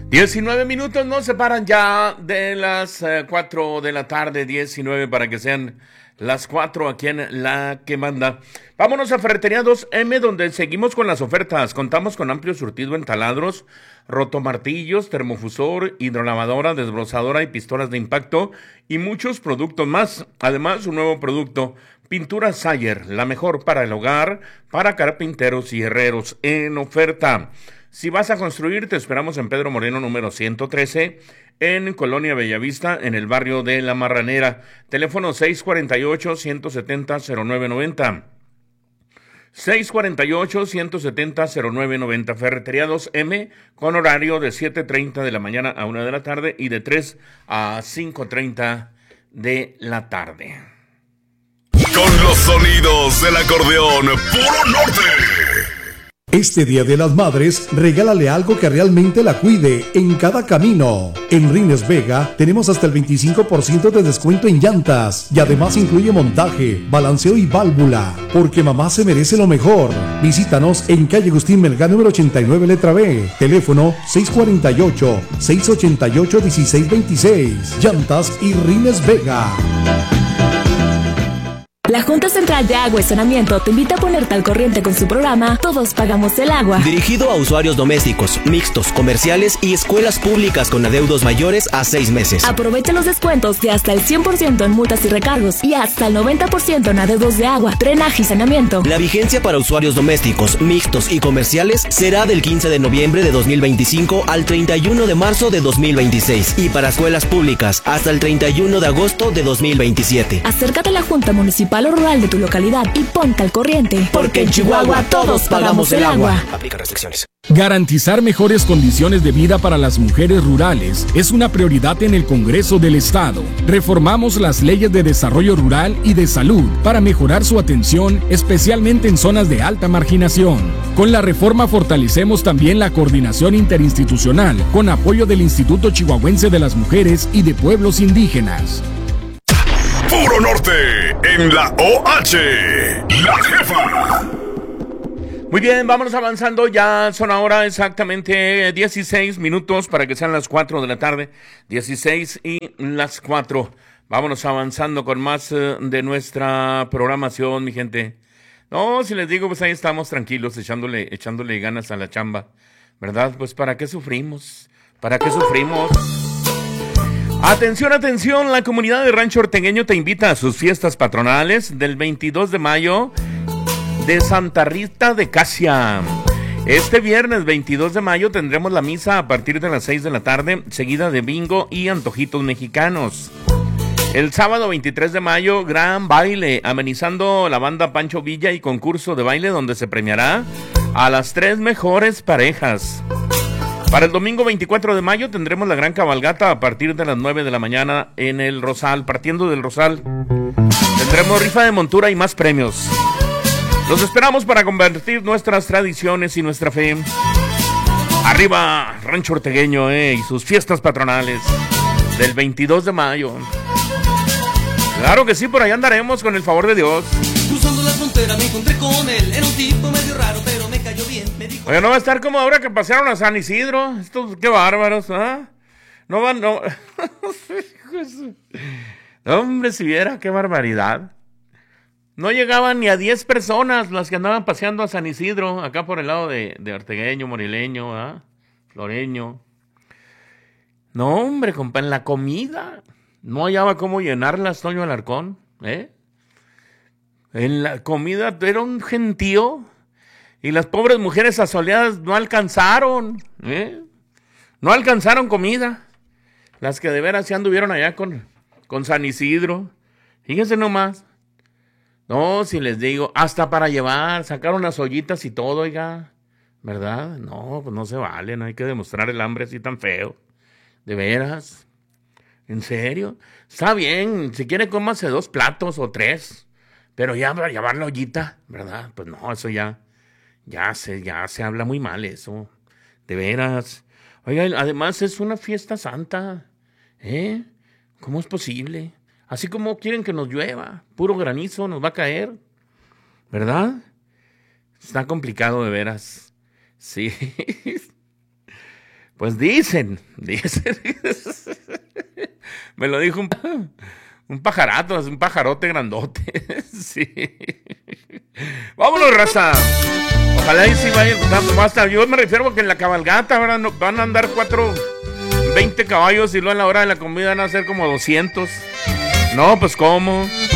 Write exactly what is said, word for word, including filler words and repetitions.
diecinueve minutos nos separan ya de las eh, cuatro de la tarde, diecinueve para que sean las cuatro aquí en La que Manda. Vámonos a Ferretería dos eme, donde seguimos con las ofertas. Contamos con amplio surtido en taladros, rotomartillos, termofusor, hidrolavadora, desbrozadora y pistolas de impacto y muchos productos más. Además, un nuevo producto, pintura Sayer, la mejor para el hogar, para carpinteros y herreros, en oferta. Si vas a construir, te esperamos en Pedro Moreno número ciento trece, en Colonia Bellavista, en el barrio de La Marranera. Teléfono seis cuatro ocho, uno siete cero, cero nueve nueve cero. seis cuatro ocho, uno siete cero, cero nueve nueve cero. Ferretería dos eme, con horario de siete treinta de la mañana a una de la tarde y de tres a cinco treinta de la tarde. Con los sonidos del acordeón Puro Norte. Este Día de las Madres, regálale algo que realmente la cuide en cada camino. En Rines Vega tenemos hasta el veinticinco por ciento de descuento en llantas y además incluye montaje, balanceo y válvula, porque mamá se merece lo mejor. Visítanos en calle Agustín Melgar número ochenta y nueve, letra B. Teléfono seis cuatro ocho, seis ocho ocho, uno seis dos seis. Llantas y Rines Vega. La Junta Central de Agua y Saneamiento te invita a ponerte al corriente con su programa Todos Pagamos el Agua. Dirigido a usuarios domésticos, mixtos, comerciales y escuelas públicas con adeudos mayores a seis meses. Aprovecha los descuentos de hasta el cien por ciento en multas y recargos y hasta el noventa por ciento en adeudos de agua, drenaje y saneamiento. La vigencia para usuarios domésticos, mixtos y comerciales será del quince de noviembre de dos mil veinticinco al treinta y uno de marzo de dos mil veintiséis y para escuelas públicas hasta el treinta y uno de agosto de dos mil veintisiete. Acércate a la Junta Municipal o Rural de tu localidad y ponte al corriente, porque en Chihuahua todos pagamos el agua. Aplica restricciones. Garantizar mejores condiciones de vida para las mujeres rurales es una prioridad en el Congreso del Estado. Reformamos las leyes de desarrollo rural y de salud para mejorar su atención, especialmente en zonas de alta marginación. Con la reforma fortalecemos también la coordinación interinstitucional con apoyo del Instituto Chihuahuense de las Mujeres y de Pueblos Indígenas. Puro Norte, en la O H, La Jefa. Muy bien, vámonos avanzando, ya son ahora exactamente dieciséis minutos para que sean las cuatro de la tarde, dieciséis y las cuatro. Vámonos avanzando con más uh, de nuestra programación, mi gente. No, si les digo, pues ahí estamos tranquilos, echándole, echándole ganas a la chamba, ¿verdad? Pues ¿para qué sufrimos? ¿Para qué sufrimos? Atención, atención, la comunidad de Rancho Ortegueño te invita a sus fiestas patronales del veintidós de mayo de Santa Rita de Casia. Este viernes veintidós de mayo tendremos la misa a partir de las seis de la tarde, seguida de bingo y antojitos mexicanos. El sábado veintitrés de mayo, gran baile, amenizando la banda Pancho Villa y concurso de baile donde se premiará a las tres mejores parejas. Para el domingo veinticuatro de mayo tendremos la gran cabalgata a partir de las nueve de la mañana en el Rosal. Partiendo del Rosal tendremos rifa de montura y más premios. Los esperamos para convertir nuestras tradiciones y nuestra fe. Arriba Rancho Ortegueño eh, y sus fiestas patronales del veintidós de mayo. Claro que sí, por allá andaremos con el favor de Dios. Cruzando la frontera me encontré con él. Era un tipo medio raro, pero me cayó bien. Me dijo... Oye, no va a estar como ahora que pasaron a San Isidro. Estos, qué bárbaros, ¿ah? No van, no. Hombre, si viera, qué barbaridad. No llegaban ni a diez personas las que andaban paseando a San Isidro, acá por el lado de, de Ortegueño, Morileño, ¿ah? Floreño. No, hombre, compa, en la comida no hallaba cómo llenarlas, Toño Alarcón, ¿eh? En la comida era un gentío y las pobres mujeres asoleadas no alcanzaron, ¿eh? No alcanzaron comida. Las que de veras se anduvieron allá con, con San Isidro. Fíjense nomás. No, si les digo, hasta para llevar, sacaron las ollitas y todo, oiga, ¿verdad? No, pues no se vale, no hay que demostrar el hambre así tan feo. ¿De veras? ¿En serio? Está bien, si quiere cómase dos platos o tres, pero ya para llevar la ollita, ¿verdad? Pues no, eso ya, ya se, ya se habla muy mal eso, de veras. Oiga, además es una fiesta santa, ¿eh? ¿Cómo es posible? Así como quieren que nos llueva, puro granizo nos va a caer, ¿verdad? Está complicado de veras, sí. Pues dicen, dicen. Me lo dijo un, un pajarato, un pajarote grandote. Sí. Vámonos, raza. Ojalá y si vayan. Basta. Yo me refiero a que en la cabalgata ahora no, van a andar cuatro, veinte caballos y luego a la hora de la comida van a ser como doscientos. No, pues cómo.